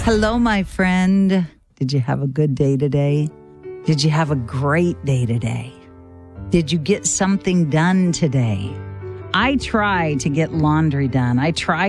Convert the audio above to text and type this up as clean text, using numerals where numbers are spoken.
Hello, my friend. Did you have a good day today? Did you have a great day today? Did you get something done today? I try to get laundry done. I try